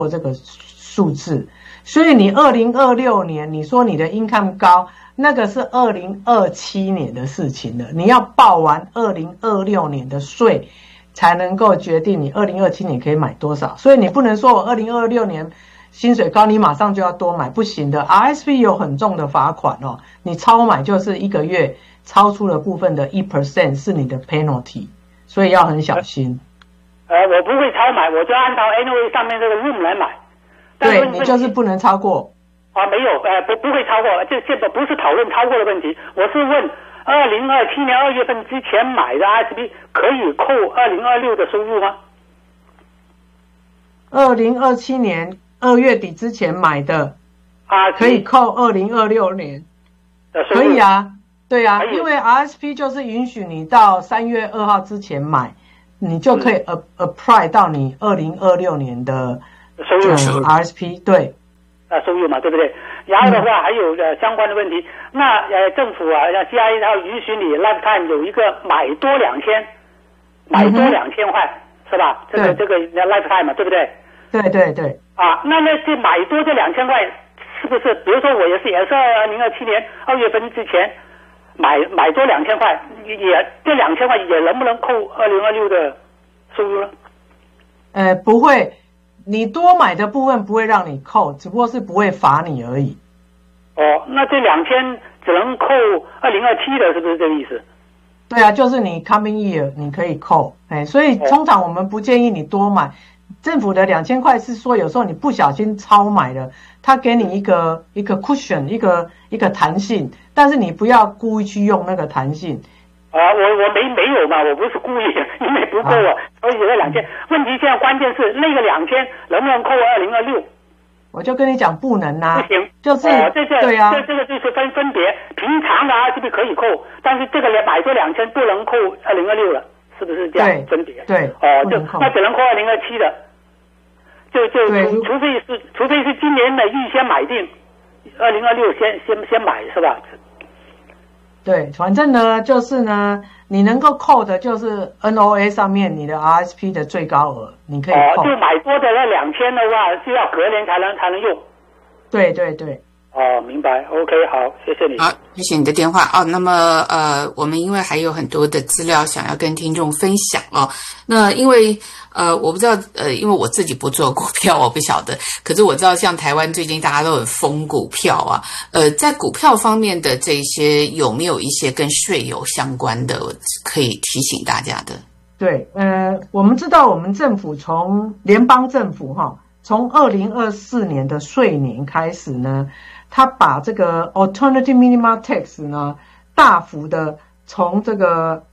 这个数字，所以你2026年你说你的 income 高，那个是2027年的事情了，你要报完2026年的税才能够决定你2027年可以买多少，所以你不能说我2026年薪水高你马上就要多买，不行的。 RSP 有很重的罚款哦，你超买就是1个月超出了部分的 1% 是你的 penalty， 所以要很小心。 我不会超买，我就按照 NOA 上面这个 room 来买。 对，你就是不能超过。 没有，不会超过，这不是讨论超过的问题，我是问2027年2月份之前买的 RSP 可以扣2026的收入吗 ？2027年2月底之前买的可以扣2026年的收入。 可以啊，对啊，因为 RSP 就是允许你到3月2号之前买，你就可以 apply 到你2026年的收入 RSP， 对， 收入嘛，对不对？然后的话还有相关的问题，那政府啊，像 CIA 它允许你 lifetime 有一个买多2000块，是吧？这个 lifetime 嘛，对不对？ 对对对。 那这买多这2000块，是不是？比如说我也是2027年2月份之前买多2000块，这2000块也能不能扣2026的收入呢？ 不会，你多买的部分不会让你扣，只不过是不会罚你而已。 那这2000只能扣2027的，是不是这个意思？ 对啊，就是你 coming year 你可以扣，所以通常我们不建议你多买。政府的2000块是说有时候你不小心超买了，他给你一个 cushion， 一个弹性，但是你不要故意去用那个弹性。 我没有嘛，我不是故意，因为不够所以有2000。问题现在关键是那个2000能不能扣2026？ 我就跟你讲不能啊， 不行， 就是对啊，这个就是分别，平常的 RSP 可以扣，但是这个买多2000不能扣2026了，是不是这样分别？ 对， 那只能扣2027的，除非是今年的预先买定，2026先买是吧？ 对，反正呢，就是呢，你能够扣的就是 NOA 上面你的 RSP 的最高额，你可以扣。 就买多的那2000的话，就要隔年才能用。对对对。明白 ，OK， 好，谢谢你。 好，谢谢你的电话那么我们因为还有很多的资料想要跟听众分享那因为我不知道因为我自己不做股票，我不晓得，可是我知道像台湾最近大家都很疯股票在股票方面的这些有没有一些跟税有相关的可以提醒大家的？ 对，我们知道我们政府从联邦政府从2024年的税年开始呢，他把这个 alternative minimum tax 呢大幅的从这个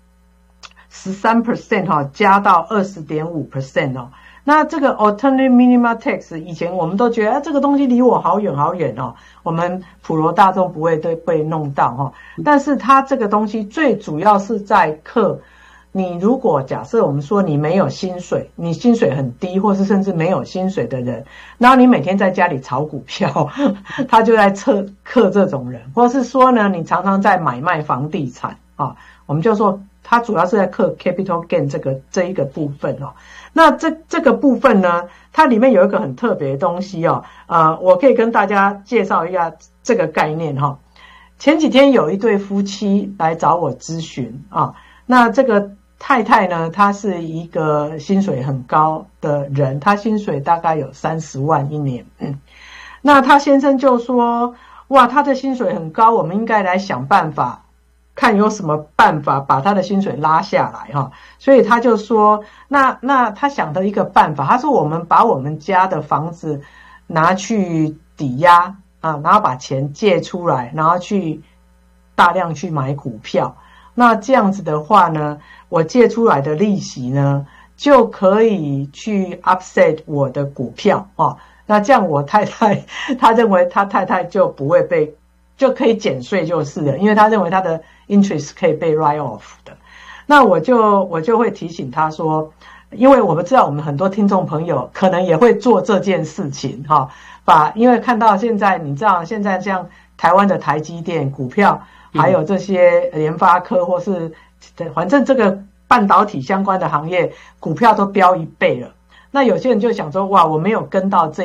13% 加到 20.5% 那这个 alternative minimum tax 以前我们都觉得这个东西离我好远好远我们普罗大众不会被弄到但是它这个东西最主要是在课你如果假设我们说你没有薪水，你薪水很低，或是甚至没有薪水的人，然后你每天在家里炒股票，他就在克这种人，或是说呢，你常常在买卖房地产我们就说他主要是在克 capital gain 这一个部分那这个部分呢，它里面有一个很特别的东西我可以跟大家介绍一下这个概念前几天有一对夫妻来找我咨询那这个太太呢，她是一个薪水很高的人，她薪水大概有30万一年。那她先生就说，哇，她的薪水很高，我们应该来想办法，看有什么办法把她的薪水拉下来所以他就说，那他想的一个办法，他说我们把我们家的房子拿去抵押然后把钱借出来，然后去大量去买股票。那这样子的话呢，我借出来的利息呢，就可以去 upset 我的股票那这样我太太，他认为他太太就不会就可以减税就是了，因为他认为他的 interest 可以被 write off 的。那我就会提醒他说，因为我们知道我们很多听众朋友可能也会做这件事情因为看到现在你知道现在像台湾的台积电股票还有这些联发科或是反正这个半导体相关的行业股票都飙1倍了，那有些人就想说，哇，我没有跟到这